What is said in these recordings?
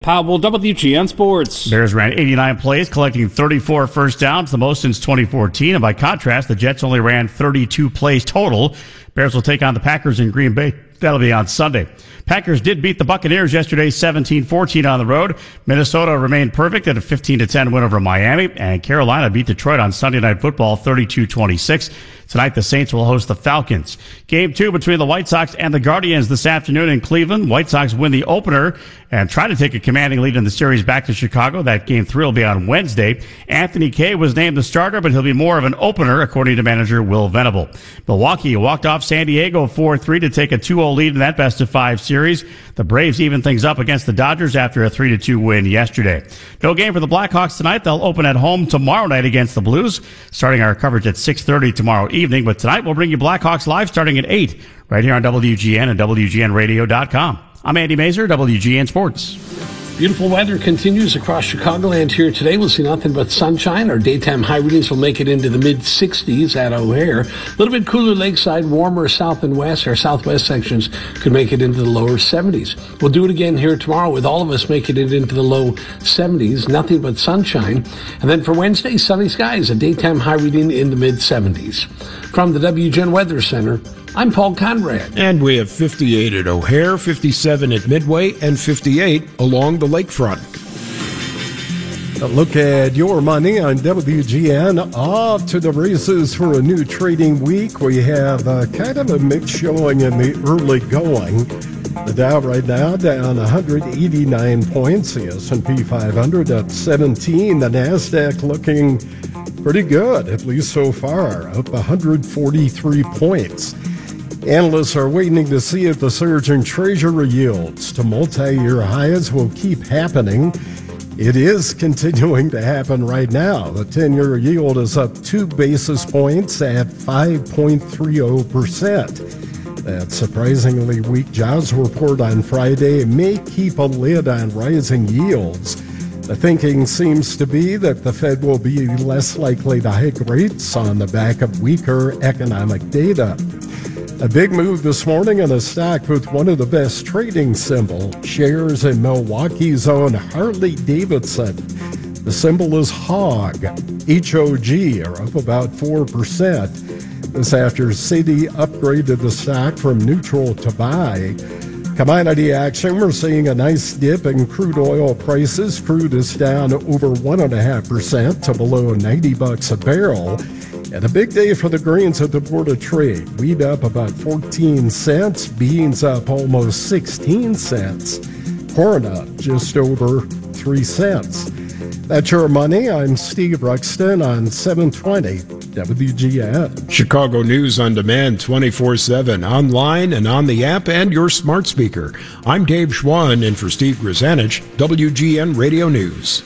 Powell, WGN Sports. Bears ran 89 plays, collecting 34 first downs, the most since 2014. And by contrast, the Jets only ran 32 plays total. Bears will take on the Packers in Green Bay. That'll be on Sunday. Packers did beat the Buccaneers yesterday 17-14 on the road. Minnesota remained perfect at a 15-10 win over Miami. And Carolina beat Detroit on Sunday Night Football 32-26. Tonight, the Saints will host the Falcons. Game 2 between the White Sox and the Guardians this afternoon in Cleveland. White Sox win the opener and try to take a commanding lead in the series back to Chicago. That Game 3 will be on Wednesday. Anthony Kay was named the starter, but he'll be more of an opener, according to manager Will Venable. Milwaukee walked off San Diego 4-3 to take a 2-0 lead in that best-of-5 series. The Braves even things up against the Dodgers after a 3-2 win yesterday. No game for the Blackhawks tonight. They'll open at home tomorrow night against the Blues, starting our coverage at 6:30 tomorrow evening. But tonight we'll bring you Blackhawks live starting at 8 right here on WGN and WGNradio.com. I'm Andy Mazur, WGN Sports. Beautiful weather continues across Chicagoland here today. We'll see nothing but sunshine. Our daytime high readings will make it into the mid-60s at O'Hare. A little bit cooler lakeside, warmer south and west. Our southwest sections could make it into the lower 70s. We'll do it again here tomorrow with all of us making it into the low 70s. Nothing but sunshine. And then for Wednesday, sunny skies. A daytime high reading in the mid-70s. From the WGN Weather Center, I'm Paul Conrad. And we have 58 at O'Hare, 57 at Midway, and 58 along the lakefront. A look at your money on WGN. Off to the races for a new trading week. We have kind of a mix showing in the early going. The Dow right now down 189 points. The S&P 500 up 17. The NASDAQ looking pretty good, at least so far, up 143 points. Analysts are waiting to see if the surge in Treasury yields to multi-year highs will keep happening. It is continuing to happen right now. The 10-year yield is up 2 basis points at 5.30%. That surprisingly weak jobs report on Friday may keep a lid on rising yields. The thinking seems to be that the Fed will be less likely to hike rates on the back of weaker economic data. A big move this morning in a stock with one of the best trading symbols, shares in Milwaukee's own Harley-Davidson. The symbol is HOG, H-O-G, are up about 4%. This after Citi upgraded the stock from neutral to buy. Commodity action, we're seeing a nice dip in crude oil prices. Crude is down over 1.5% to below $90 a barrel. And a big day for the grains at the Board of Trade. Wheat up about 14 cents, beans up almost 16 cents, corn up just over 3 cents. That's your money. I'm Steve Ruxton on 720 WGN. Chicago News on demand 24/7, online and on the app and your smart speaker. I'm Dave Schwann, and for Steve Grzanich, WGN Radio News.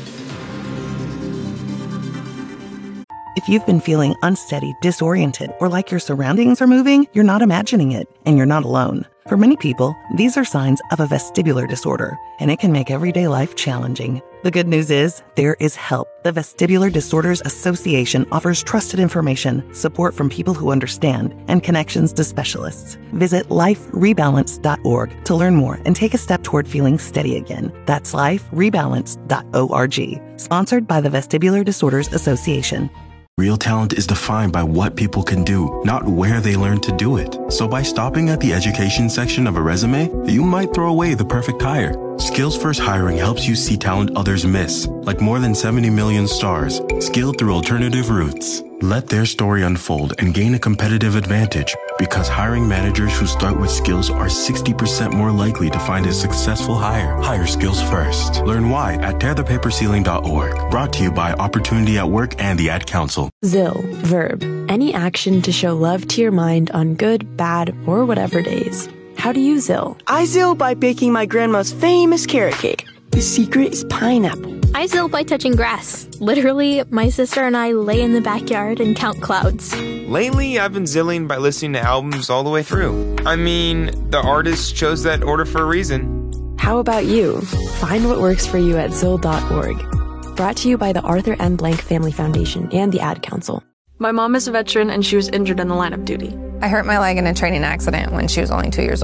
If you've been feeling unsteady, disoriented, or like your surroundings are moving, you're not imagining it, and you're not alone. For many people, these are signs of a vestibular disorder, and it can make everyday life challenging. The good news is, there is help. The Vestibular Disorders Association offers trusted information, support from people who understand, and connections to specialists. Visit liferebalance.org to learn more and take a step toward feeling steady again. That's liferebalance.org. Sponsored by the Vestibular Disorders Association. Real talent is defined by what people can do, not where they learn to do it. So by stopping at the education section of a resume, you might throw away the perfect hire. Skills First Hiring helps you see talent others miss, like more than 70 million stars, skilled through alternative routes. Let their story unfold and gain a competitive advantage, because hiring managers who start with skills are 60% more likely to find a successful hire. Hire skills first. Learn why at tearthepaperceiling.org. Brought to you by Opportunity at Work and the Ad Council. ZIL, verb. Any action to show love to your mind on good, bad, or whatever days. How do you ZIL? I ZIL by baking my grandma's famous carrot cake. The secret is pineapple. I ZIL by touching grass. Literally, my sister and I lay in the backyard and count clouds. Lately, I've been zilling by listening to albums all the way through. I mean, the artist chose that order for a reason. How about you? Find what works for you at ZIL.org. Brought to you by the Arthur M. Blank Family Foundation and the Ad Council. My mom is a veteran and she was injured in the line of duty. I hurt my leg in a training accident when she was only 2 years old.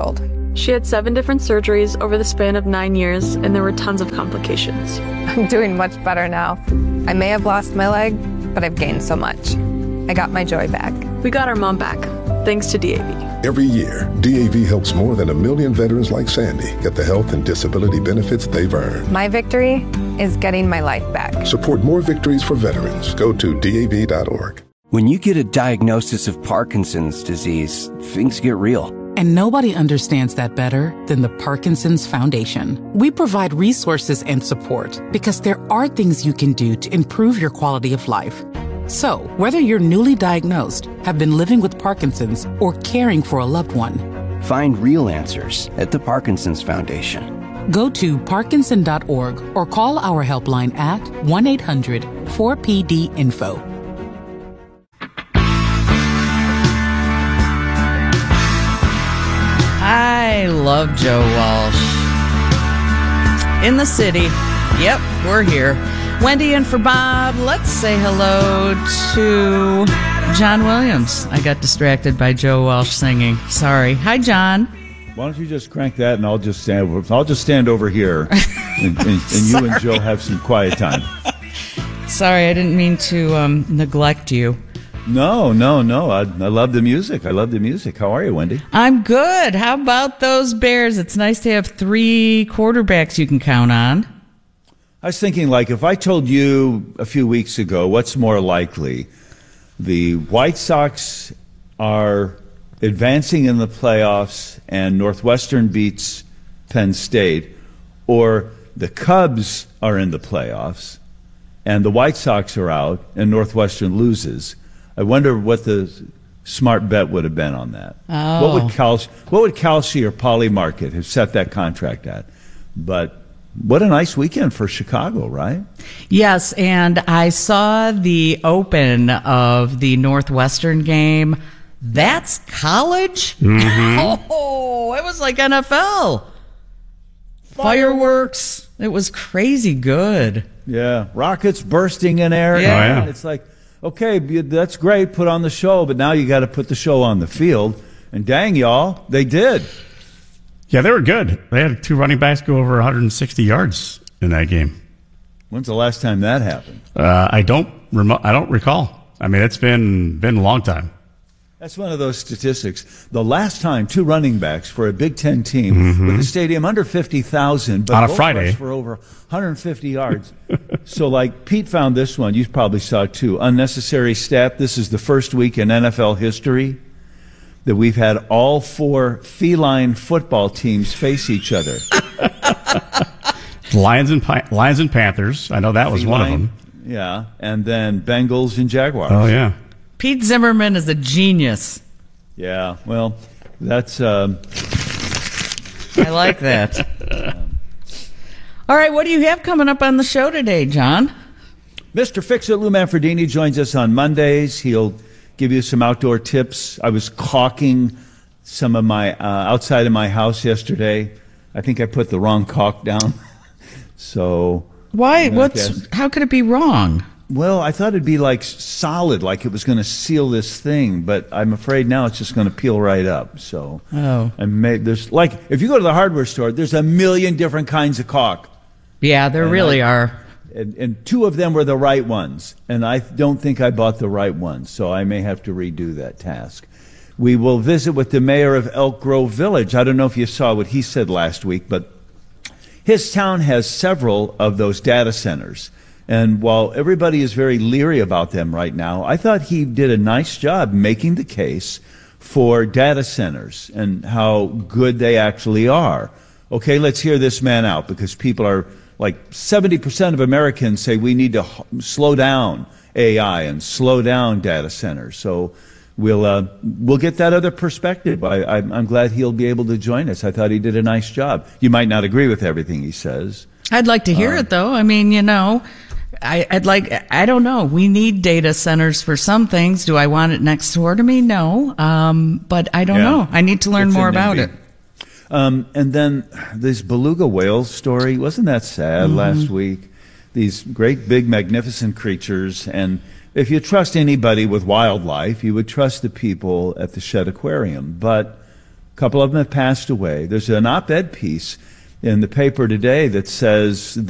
She had 7 different surgeries over the span of 9 years, and there were tons of complications. I'm doing much better now. I may have lost my leg, but I've gained so much. I got my joy back. We got our mom back, thanks to DAV. Every year, DAV helps more than 1 million veterans like Sandy get the health and disability benefits they've earned. My victory is getting my life back. Support more victories for veterans. Go to DAV.org. When you get a diagnosis of Parkinson's disease, things get real. And nobody understands that better than the Parkinson's Foundation. We provide resources and support because there are things you can do to improve your quality of life. So, whether you're newly diagnosed, have been living with Parkinson's, or caring for a loved one, find real answers at the Parkinson's Foundation. Go to parkinson.org or call our helpline at 1-800-4PD-INFO. I love Joe Walsh. In the city. Yep, we're here. Wendy and for Bob, let's say hello to John Williams. I got distracted by Joe Walsh singing. Sorry. Hi, John. Why don't you just crank that and I'll just stand over here and you and Joe have some quiet time. Sorry, I didn't mean to neglect you. No. I love the music. How are you, Wendy? I'm good. How about those Bears? It's nice to have 3 quarterbacks you can count on. I was thinking, like, if I told you a few weeks ago, what's more likely? The White Sox are advancing in the playoffs and Northwestern beats Penn State, or the Cubs are in the playoffs and the White Sox are out and Northwestern loses. I wonder what the smart bet would have been on that. Oh. What would Kalshi or Polymarket have set that contract at? But what a nice weekend for Chicago, right? Yes, and I saw the open of the Northwestern game. That's college? Mm-hmm. Oh, it was like NFL. Fireworks. It was crazy good. Yeah, rockets bursting in air. Yeah. Oh, yeah. It's like, okay, that's great, put on the show, but now you got to put the show on the field. And dang, y'all, they did. Yeah, they were good. They had 2 running backs go over 160 yards in that game. When's the last time that happened? I don't recall. I mean, it's been a long time. That's one of those statistics. The last time 2 running backs for a Big Ten team with a stadium under 50,000, but on a both Friday rushed for over 150 yards. So, like, Pete found this one. You probably saw it too. Unnecessary stat. This is the first week in NFL history that we've had all 4 feline football teams face each other. Lions and Panthers. I know that was one of them. Yeah, and then Bengals and Jaguars. Oh, yeah. Pete Zimmerman is a genius. Yeah, well, that's... I like that. All right, what do you have coming up on the show today, John? Mr. Fix-It Lou Manfredini joins us on Mondays. He'll give you some outdoor tips. I was caulking some of my outside of my house yesterday. I think I put the wrong caulk down. So why? How could it be wrong? Well, I thought it'd be like solid, like it was going to seal this thing, but I'm afraid now it's just going to peel right up. So there's like, if you go to the hardware store, there's a million different kinds of caulk. Yeah, there really are. And 2 of them were the right ones, and I don't think I bought the right ones, so I may have to redo that task. We will visit with the mayor of Elk Grove Village. I don't know if you saw what he said last week, but his town has several of those data centers. And while everybody is very leery about them right now, I thought he did a nice job making the case for data centers and how good they actually are. Okay, let's hear this man out, because people are like 70% of Americans say we need to slow down AI and slow down data centers. So we'll get that other perspective. I'm glad he'll be able to join us. I thought he did a nice job. You might not agree with everything he says. I'd like to hear it, though. I mean, I don't know. We need data centers for some things. Do I want it next door to me? No. But I don't know. I need to learn more about it. And then this beluga whale story, wasn't that sad last week? These great, big, magnificent creatures. And if you trust anybody with wildlife, you would trust the people at the Shedd Aquarium. But couple of them have passed away. There's an op-ed piece in the paper today that says